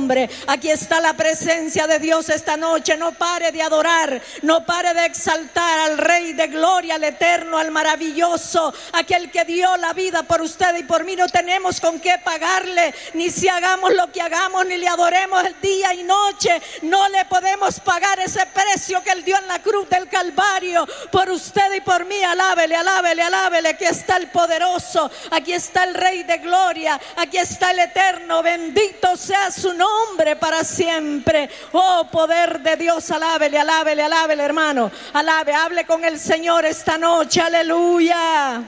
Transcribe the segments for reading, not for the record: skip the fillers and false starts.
nombre. Aquí está la presencia de Dios esta noche. No pare de adorar, no pare de exaltar al Rey de gloria, al eterno, al maravilloso, aquel que dio la vida por usted y por mí. No tenemos con qué pagarle, ni si hagamos lo que hagamos, ni le adoremos el día y noche, no le podemos pagar ese precio que Él dio en la cruz del Calvario por usted y por mí. Alábele, alábele, alábele. Aquí está el poderoso, aquí está el Rey de gloria, aquí está el eterno. Bendito sea su nombre para siempre. Oh, poder de Dios, alábele, alábele, alábele, hermano. Alabe, hable con el Señor esta noche. Aleluya.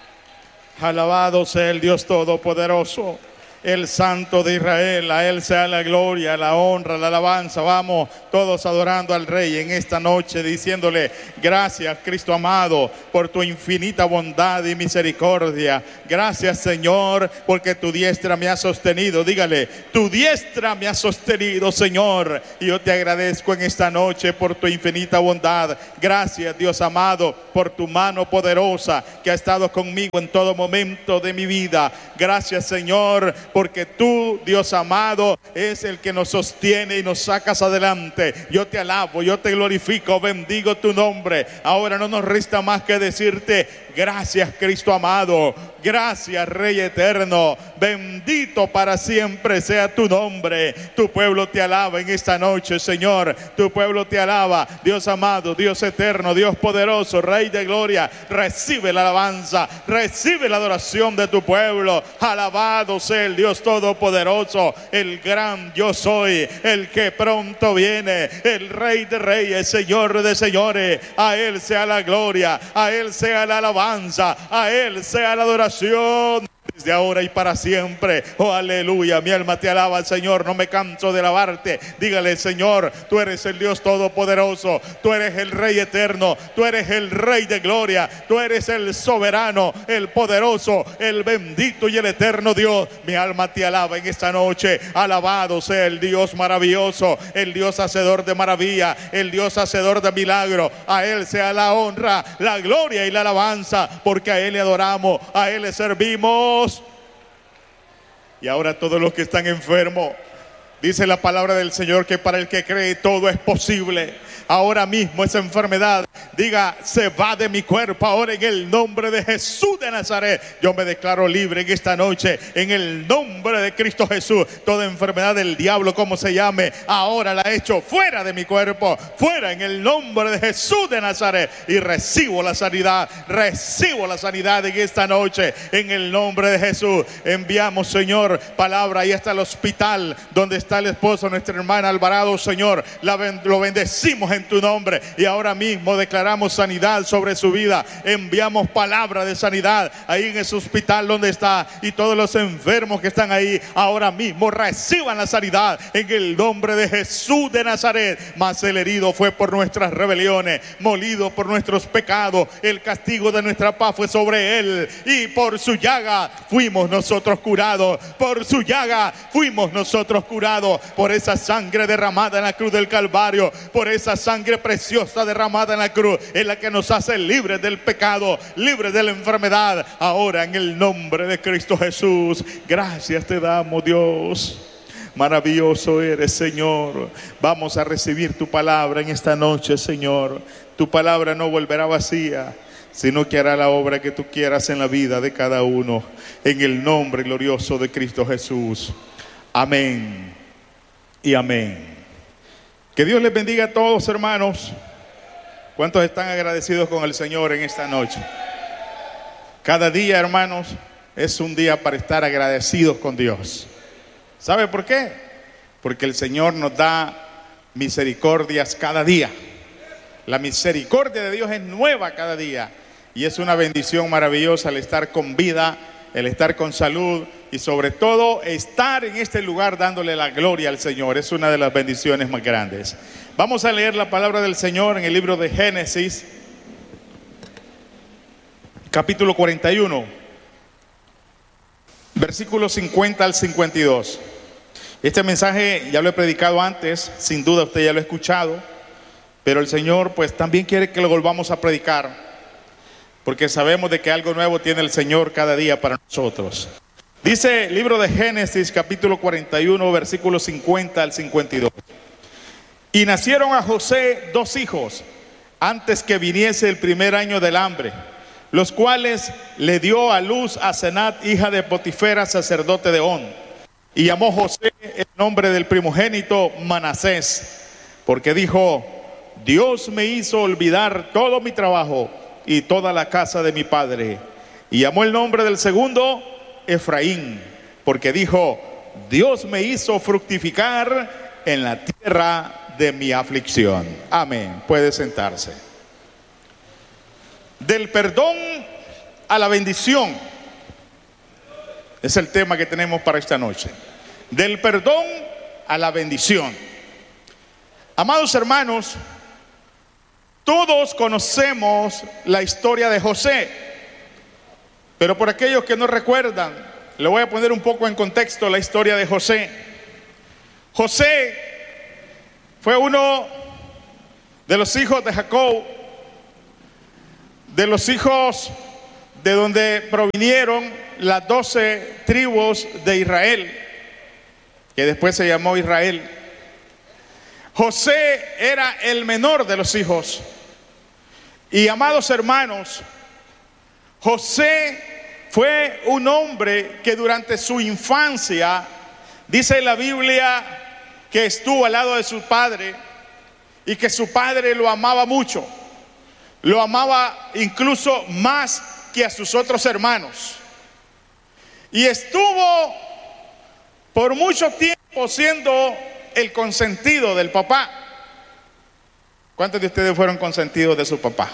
Alabado sea el Dios Todopoderoso, el Santo de Israel. A Él sea la gloria, la honra, la alabanza. Vamos todos adorando al Rey en esta noche, diciéndole: gracias, Cristo amado, por tu infinita bondad y misericordia. Gracias, Señor, porque tu diestra me ha sostenido. Dígale: tu diestra me ha sostenido, Señor. Y yo te agradezco en esta noche por tu infinita bondad. Gracias, Dios amado, por tu mano poderosa que ha estado conmigo en todo momento de mi vida. Gracias, Señor, porque tú, Dios amado, es el que nos sostiene y nos sacas adelante. Yo te alabo, yo te glorifico, bendigo tu nombre. Ahora no nos resta más que decirte: gracias, Cristo amado. Gracias, Rey eterno. Bendito para siempre sea tu nombre. Tu pueblo te alaba en esta noche, Señor. Tu pueblo te alaba. Dios amado, Dios eterno, Dios poderoso, Rey de gloria. Recibe la alabanza, recibe la adoración de tu pueblo. Alabado sea el Dios Todopoderoso, el gran yo soy, el que pronto viene, el Rey de reyes, Señor de señores. A Él sea la gloria, a Él sea la alabanza, a Él sea la adoración desde ahora y para siempre. Oh, aleluya. Mi alma te alaba, Señor. No me canso de alabarte. Dígale: Señor, tú eres el Dios Todopoderoso, tú eres el Rey eterno, tú eres el Rey de gloria, tú eres el soberano, el poderoso, el bendito y el eterno Dios. Mi alma te alaba en esta noche. Alabado sea el Dios maravilloso, el Dios hacedor de maravilla, el Dios hacedor de milagro. A Él sea la honra, la gloria y la alabanza, porque a Él le adoramos, a Él le servimos. Y ahora todos los que están enfermos, dice la palabra del Señor que para el que cree todo es posible. Ahora mismo esa enfermedad, diga: se va de mi cuerpo ahora en el nombre de Jesús de Nazaret. Yo me declaro libre en esta noche en el nombre de Cristo Jesús. Toda enfermedad del diablo, como se llame, ahora la echo fuera de mi cuerpo, fuera en el nombre de Jesús de Nazaret. Y recibo la sanidad en esta noche en el nombre de Jesús. Enviamos, Señor, palabra ahí hasta el hospital donde está el esposo de nuestra hermana Alvarado, Señor. Lo bendecimos en tu nombre y ahora mismo declaramos sanidad sobre su vida. Enviamos palabra de sanidad ahí en ese hospital donde está, y todos los enfermos que están ahí ahora mismo reciban la sanidad en el nombre de Jesús de Nazaret. Mas el herido fue por nuestras rebeliones, molido por nuestros pecados, el castigo de nuestra paz fue sobre él, y por su llaga fuimos nosotros curados. Por su llaga fuimos nosotros curados. Por esa sangre derramada en la cruz del Calvario, por esa sangre preciosa derramada en la cruz, es la que nos hace libres del pecado, libres de la enfermedad. Ahora en el nombre de Cristo Jesús, gracias te damos, Dios. Maravilloso eres, Señor. Vamos a recibir tu palabra en esta noche, Señor. Tu palabra no volverá vacía, sino que hará la obra que tú quieras en la vida de cada uno. En el nombre glorioso de Cristo Jesús. Amén y amén. Que Dios les bendiga a todos, hermanos. ¿Cuántos están agradecidos con el Señor en esta noche? Cada día, hermanos, es un día para estar agradecidos con Dios. ¿Sabe por qué? Porque el Señor nos da misericordias cada día. La misericordia de Dios es nueva cada día. Y es una bendición maravillosa el estar con vida, el estar con salud y sobre todo estar en este lugar dándole la gloria al Señor. Es una de las bendiciones más grandes. Vamos a leer la palabra del Señor en el libro de Génesis, capítulo 41, versículos 50 al 52. Este mensaje ya lo he predicado antes, sin duda usted ya lo ha escuchado, pero el Señor pues también quiere que lo volvamos a predicar, porque sabemos de que algo nuevo tiene el Señor cada día para nosotros. Dice el libro de Génesis, capítulo 41, versículos 50 al 52. Y nacieron a José 2 hijos antes que viniese el primer año del hambre, los cuales le dio a luz a Senat, hija de Potifera, sacerdote de On. Y llamó José el nombre del primogénito Manasés, porque dijo: Dios me hizo olvidar todo mi trabajo y toda la casa de mi padre. Y llamó el nombre del segundo Efraín, porque dijo: Dios me hizo fructificar en la tierra de mi aflicción. Amén. Puede sentarse. Del perdón a la bendición es el tema que tenemos para esta noche. Del perdón a la bendición. Amados hermanos, todos conocemos la historia de José, pero por aquellos que no recuerdan, le voy a poner un poco en contexto la historia de José. José fue uno de los hijos de Jacob, de los hijos de donde provinieron las 12 tribus de Israel, que después se llamó Israel. José era el menor de los hijos. Y amados hermanos, José fue un hombre que durante su infancia, dice la Biblia, que estuvo al lado de su padre y que su padre lo amaba mucho. Lo amaba incluso más que a sus otros hermanos. Y estuvo por mucho tiempo siendo el consentido del papá. ¿Cuántos de ustedes fueron consentidos de su papá?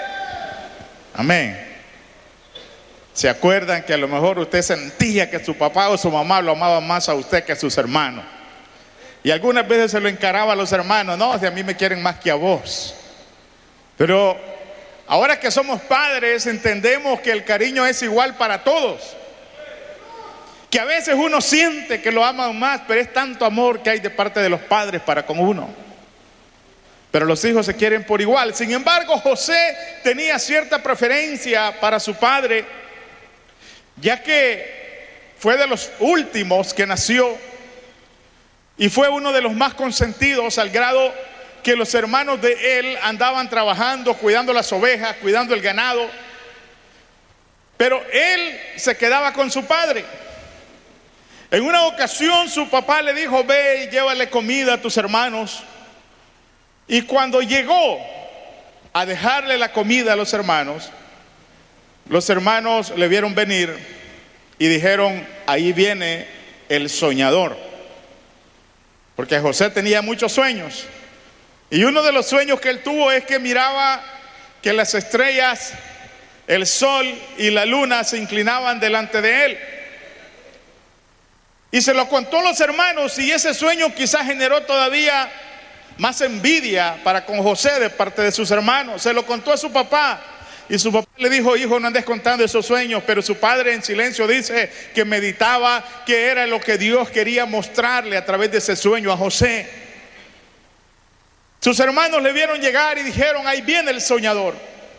Amén. ¿Se acuerdan que a lo mejor usted sentía que su papá o su mamá lo amaba más a usted que a sus hermanos? Y algunas veces se lo encaraba a los hermanos: no, si a mí me quieren más que a vos. Pero ahora que somos padres, entendemos que el cariño es igual para todos. Que a veces uno siente que lo aman más, pero es tanto amor que hay de parte de los padres para con uno. Pero los hijos se quieren por igual. Sin embargo, José tenía cierta preferencia para su padre, ya que fue de los últimos que nació y fue uno de los más consentidos, al grado que los hermanos de él andaban trabajando, cuidando las ovejas, cuidando el ganado, pero él se quedaba con su padre. En una ocasión su papá le dijo: ve y llévale comida a tus hermanos. Y cuando llegó a dejarle la comida a los hermanos le vieron venir y dijeron: ahí viene el soñador. Porque José tenía muchos sueños. Y uno de los sueños que él tuvo es que miraba que las estrellas, el sol y la luna se inclinaban delante de él. Y se lo contó a los hermanos, y ese sueño quizás generó todavía más envidia para con José de parte de sus hermanos. Se lo contó a su papá, y su papá le dijo: hijo, no andes contando esos sueños. Pero su padre en silencio dice que meditaba que era lo que Dios quería mostrarle a través de ese sueño a José. Sus hermanos le vieron llegar y dijeron: ahí viene el soñador.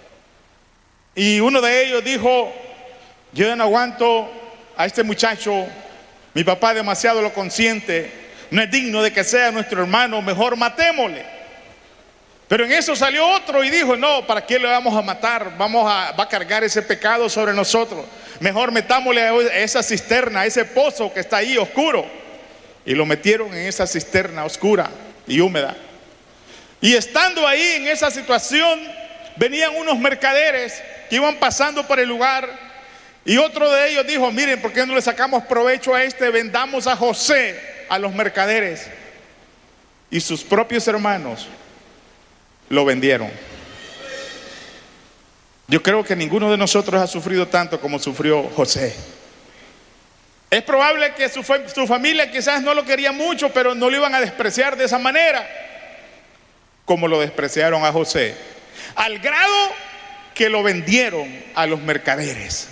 Y uno de ellos dijo: yo ya no aguanto a este muchacho, mi papá demasiado lo consiente, no es digno de que sea nuestro hermano, mejor matémosle. Pero en eso salió otro y dijo: no, ¿para qué le vamos a matar? Va a cargar ese pecado sobre nosotros. Mejor metámosle a esa cisterna, a ese pozo que está ahí oscuro. Y lo metieron en esa cisterna oscura y húmeda. Y estando ahí en esa situación, venían unos mercaderes que iban pasando por el lugar. Y otro de ellos dijo: miren, ¿por qué no le sacamos provecho a este? Vendamos a José a los mercaderes. Y sus propios hermanos lo vendieron. Yo creo que ninguno de nosotros ha sufrido tanto como sufrió José. Es probable que su familia quizás no lo quería mucho, pero no lo iban a despreciar de esa manera como lo despreciaron a José, al grado que lo vendieron a los mercaderes.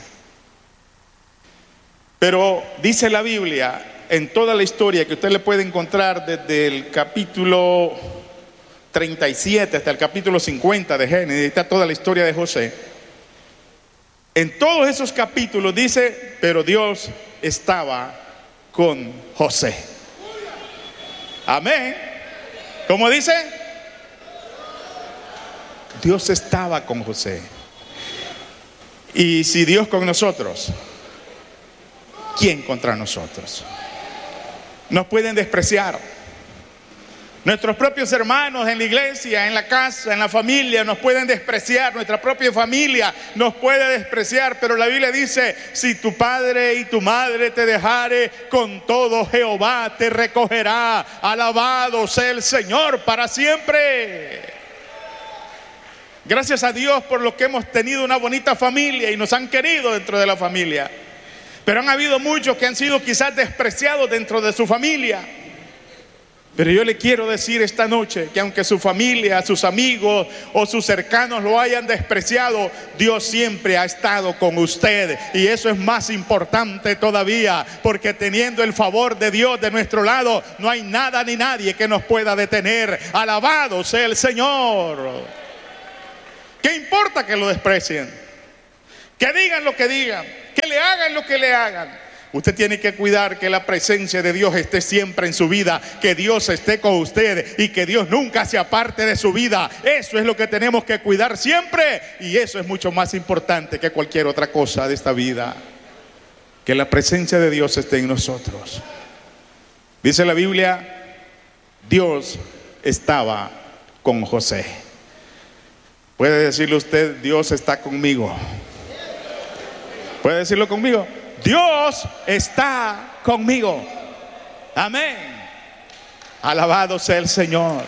Pero dice la Biblia, en toda la historia que usted le puede encontrar desde el capítulo 37 hasta el capítulo 50 de Génesis, está toda la historia de José. En todos esos capítulos dice: pero Dios estaba con José. Amén. ¿Cómo dice? Dios estaba con José. Y si Dios con nosotros, ¿quién contra nosotros? Nos pueden despreciar. Nuestros propios hermanos en la iglesia, en la casa, en la familia nos pueden despreciar. Nuestra propia familia nos puede despreciar. Pero la Biblia dice: si tu padre y tu madre te dejare, con todo Jehová te recogerá. Alabado sea el Señor para siempre. Gracias a Dios por lo que hemos tenido una bonita familia y nos han querido dentro de la familia. Pero han habido muchos que han sido quizás despreciados dentro de su familia. Pero yo le quiero decir esta noche que aunque su familia, sus amigos o sus cercanos lo hayan despreciado, Dios siempre ha estado con usted. Y eso es más importante todavía, porque teniendo el favor de Dios de nuestro lado, no hay nada ni nadie que nos pueda detener. Alabado sea el Señor. ¿Qué importa que lo desprecien? Que digan lo que digan, que le hagan lo que le hagan. Usted tiene que cuidar que la presencia de Dios esté siempre en su vida, que Dios esté con usted y que Dios nunca se aparte de su vida. Eso es lo que tenemos que cuidar siempre, y eso es mucho más importante que cualquier otra cosa de esta vida. Que la presencia de Dios esté en nosotros. Dice la Biblia: Dios estaba con José. Puede decirle usted: Dios está conmigo. Puede decirlo conmigo: Dios está conmigo. Amén. Alabado sea el Señor.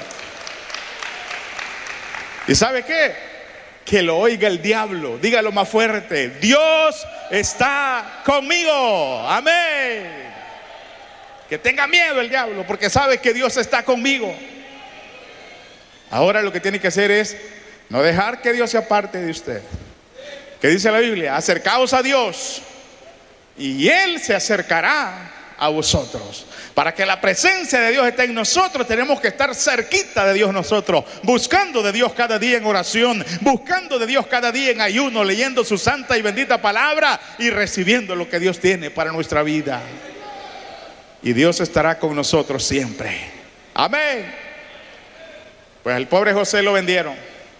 ¿Y sabe qué? Que lo oiga el diablo. Dígalo más fuerte: Dios está conmigo. Amén. Que tenga miedo el diablo, porque sabe que Dios está conmigo. Ahora lo que tiene que hacer es no dejar que Dios se aparte de usted. ¿Qué dice la Biblia? Acercaos a Dios y Él se acercará a vosotros. Para que la presencia de Dios esté en nosotros, tenemos que estar cerquita de Dios nosotros, buscando de Dios cada día en oración, buscando de Dios cada día en ayuno, leyendo su santa y bendita palabra y recibiendo lo que Dios tiene para nuestra vida. Y Dios estará con nosotros siempre. Amén. Pues al pobre José lo vendieron.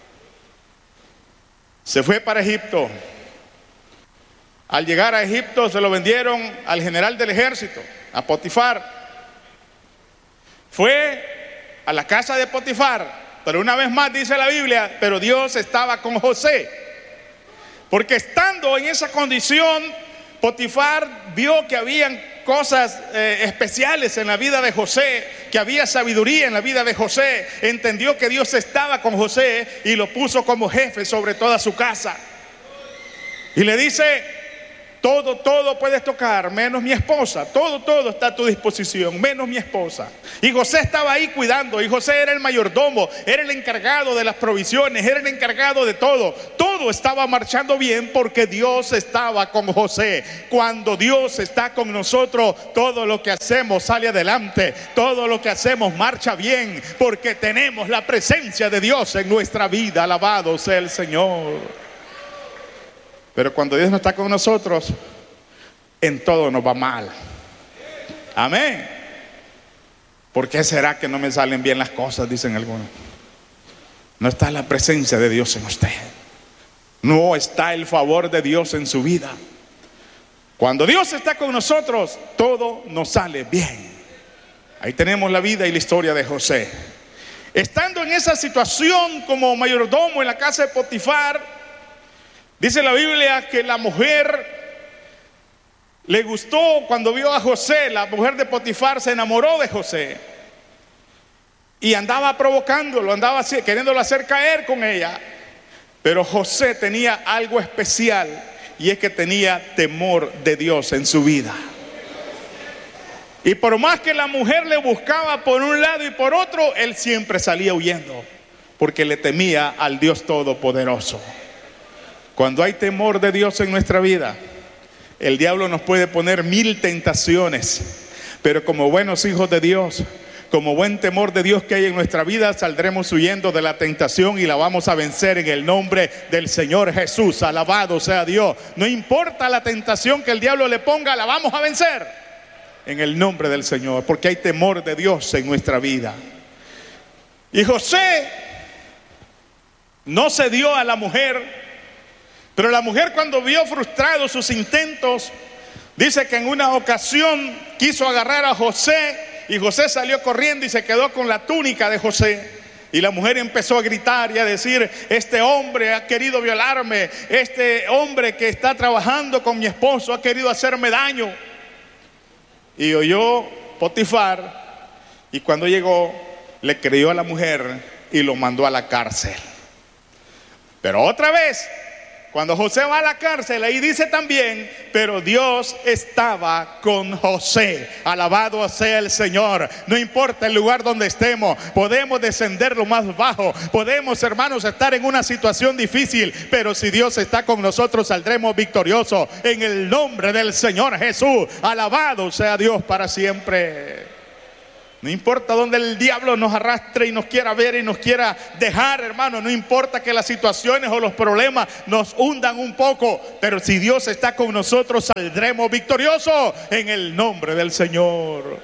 Se fue para Egipto. Al llegar a Egipto se lo vendieron al general del ejército, a Potifar. Fue a la casa de Potifar, pero una vez más dice la Biblia: pero Dios estaba con José. Porque estando en esa condición, Potifar vio que habían cosas especiales en la vida de José, que había sabiduría en la vida de José. Entendió que Dios estaba con José y lo puso como jefe sobre toda su casa. Y le dice: todo puedes tocar, menos mi esposa. Todo está a tu disposición, menos mi esposa. Y José estaba ahí cuidando. Y José era el mayordomo, era el encargado de las provisiones, era el encargado de todo. Todo estaba marchando bien porque Dios estaba con José. Cuando Dios está con nosotros, todo lo que hacemos sale adelante. Todo lo que hacemos marcha bien, porque tenemos la presencia de Dios en nuestra vida. Alabado sea el Señor. Pero cuando Dios no está con nosotros, en todo nos va mal. Amén. ¿Por qué será que no me salen bien las cosas? Dicen algunos. No está la presencia de Dios en usted. No está el favor de Dios en su vida. Cuando Dios está con nosotros, todo nos sale bien. Ahí tenemos la vida y la historia de José. Estando en esa situación como mayordomo en la casa de Potifar, dice la Biblia que la mujer le gustó cuando vio a José. La mujer de Potifar se enamoró de José y andaba provocándolo, andaba queriéndolo hacer caer con ella. Pero José tenía algo especial, y es que tenía temor de Dios en su vida. Y por más que la mujer le buscaba por un lado y por otro, él siempre salía huyendo, porque le temía al Dios Todopoderoso. Cuando hay temor de Dios en nuestra vida, el diablo nos puede poner 1000 tentaciones, pero como buenos hijos de Dios, como buen temor de Dios que hay en nuestra vida, saldremos huyendo de la tentación y la vamos a vencer en el nombre del Señor Jesús. Alabado sea Dios. No importa la tentación que el diablo le ponga, la vamos a vencer en el nombre del Señor, porque hay temor de Dios en nuestra vida. Y José no cedió a la mujer, pero la mujer, cuando vio frustrados sus intentos, dice que en una ocasión quiso agarrar a José, y José salió corriendo y se quedó con la túnica de José. Y la mujer empezó a gritar y a decir: este hombre ha querido violarme, este hombre que está trabajando con mi esposo ha querido hacerme daño. Y oyó Potifar, y cuando llegó le creyó a la mujer y lo mandó a la cárcel. Pero otra vez, cuando José va a la cárcel, ahí dice también: pero Dios estaba con José. Alabado sea el Señor. No importa el lugar donde estemos, podemos descender lo más bajo, podemos, hermanos, estar en una situación difícil, pero si Dios está con nosotros, saldremos victoriosos en el nombre del Señor Jesús. Alabado sea Dios para siempre. No importa donde el diablo nos arrastre y nos quiera ver y nos quiera dejar, hermano. No importa que las situaciones o los problemas nos hundan un poco, pero si Dios está con nosotros, saldremos victoriosos en el nombre del Señor.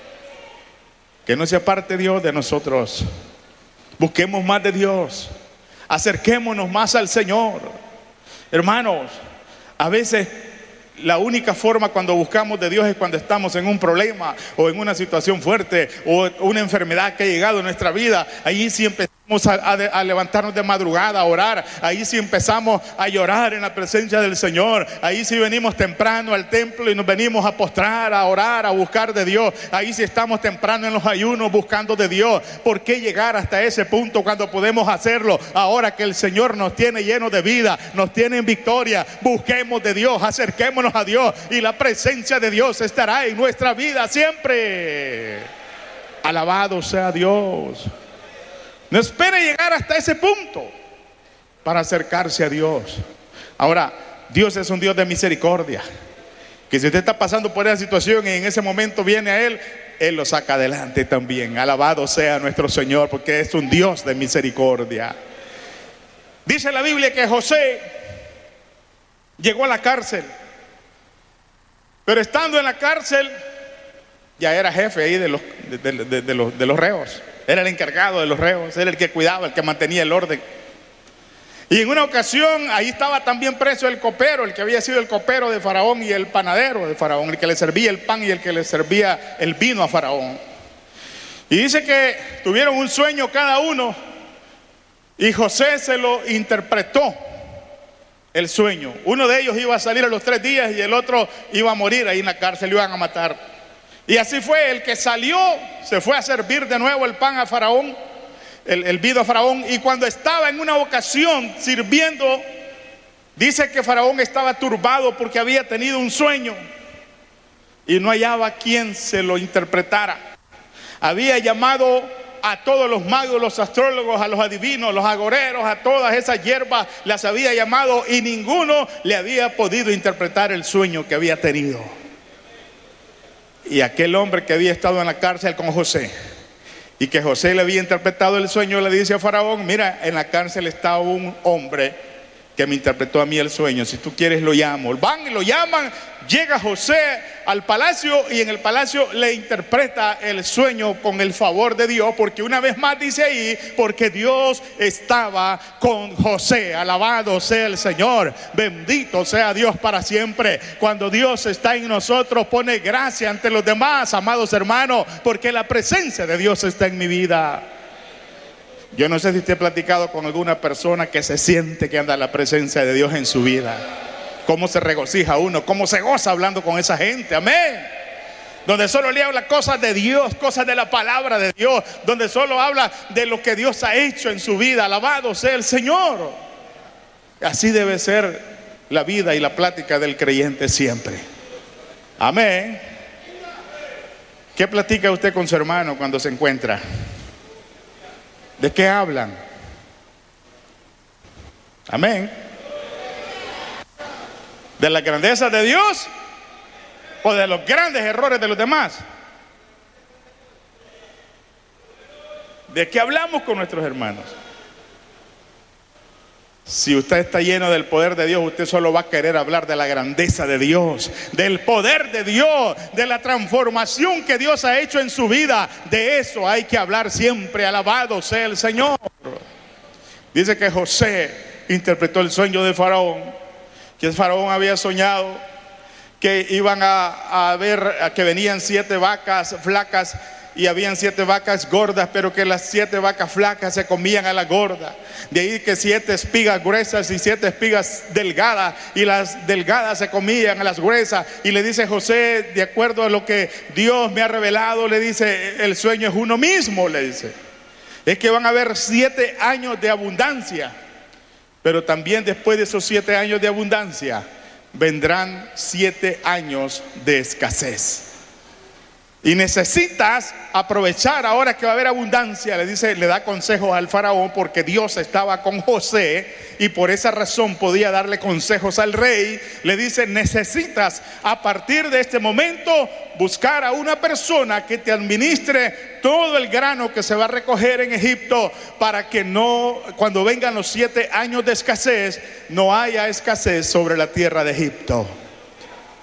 Que no se aparte Dios de nosotros. Busquemos más de Dios. Acerquémonos más al Señor. Hermanos, a veces la única forma cuando buscamos de Dios es cuando estamos en un problema o en una situación fuerte o una enfermedad que ha llegado a nuestra vida. Ahí sí empezamos a levantarnos de madrugada, a orar. Ahí sí empezamos a llorar en la presencia del Señor. Ahí sí venimos temprano al templo y nos venimos a postrar, a orar, a buscar de Dios. Ahí sí estamos temprano en los ayunos buscando de Dios. ¿Por qué llegar hasta ese punto cuando podemos hacerlo ahora que el Señor nos tiene lleno de vida, nos tiene en victoria? Busquemos de Dios, acerquémonos a Dios y la presencia de Dios estará en nuestra vida siempre. Alabado sea Dios. No espere llegar hasta ese punto para acercarse a Dios. Ahora, Dios es un Dios de misericordia, que si usted está pasando por esa situación y en ese momento viene a Él, Él lo saca adelante también. Alabado sea nuestro Señor, porque es un Dios de misericordia. Dice la Biblia que José llegó a la cárcel, pero estando en la cárcel ya era jefe ahí de los reos. Era el encargado de los reos, era el que cuidaba, el que mantenía el orden. Y en una ocasión ahí estaba también preso el copero, el que había sido el copero de Faraón y el panadero de Faraón, el que le servía el pan y el que le servía el vino a Faraón. Y dice que tuvieron un sueño cada uno y José se lo interpretó el sueño. Uno de ellos iba a salir a los 3 días y el otro iba a morir ahí en la cárcel, lo iban a matar. Y así fue, el que salió se fue a servir de nuevo el pan a Faraón, el vino a Faraón. Y cuando estaba en una ocasión sirviendo, dice que Faraón estaba turbado porque había tenido un sueño y no hallaba quien se lo interpretara. Había llamado a todos los magos, los astrólogos, a los adivinos, los agoreros, a todas esas hierbas, las había llamado y ninguno le había podido interpretar el sueño que había tenido. Y aquel hombre que había estado en la cárcel con José y que José le había interpretado el sueño, le dice a Faraón: mira, en la cárcel está un hombre que me interpretó a mí el sueño, si tú quieres lo llamo. Van y lo llaman, llega José al palacio y en el palacio le interpreta el sueño con el favor de Dios, porque una vez más dice ahí, porque Dios estaba con José. Alabado sea el Señor, bendito sea Dios para siempre. Cuando Dios está en nosotros, pone gracia ante los demás, amados hermanos, porque la presencia de Dios está en mi vida. Yo no sé si usted ha platicado con alguna persona que se siente que anda la presencia de Dios en su vida. Cómo se regocija uno, cómo se goza hablando con esa gente, amén. Donde solo le habla cosas de Dios, cosas de la palabra de Dios, donde solo habla de lo que Dios ha hecho en su vida. Alabado sea el Señor. Así debe ser la vida y la plática del creyente siempre, amén. ¿Qué platica usted con su hermano cuando se encuentra? ¿De qué hablan? Amén. ¿De la grandeza de Dios o de los grandes errores de los demás? ¿De qué hablamos con nuestros hermanos? Si usted está lleno del poder de Dios, usted solo va a querer hablar de la grandeza de Dios, del poder de Dios, de la transformación que Dios ha hecho en su vida. De eso hay que hablar siempre. Alabado sea el Señor. Dice que José interpretó el sueño de Faraón, que el Faraón había soñado que iban a ver que venían 7 vacas flacas y habían 7 vacas gordas, pero que las 7 vacas flacas se comían a la gorda. De ahí que 7 espigas gruesas y 7 espigas delgadas, y las delgadas se comían a las gruesas. Y le dice José, de acuerdo a lo que Dios me ha revelado, le dice, el sueño es uno mismo, le dice. Es que van a haber 7 años de abundancia, pero también después de esos 7 años de abundancia vendrán 7 años de escasez. Y necesitas aprovechar ahora que va a haber abundancia. Le dice, le da consejos al faraón, porque Dios estaba con José y por esa razón podía darle consejos al rey. Le dice, necesitas a partir de este momento buscar a una persona que te administre todo el grano que se va a recoger en Egipto, para que no, cuando vengan los 7 años de escasez, no haya escasez sobre la tierra de Egipto.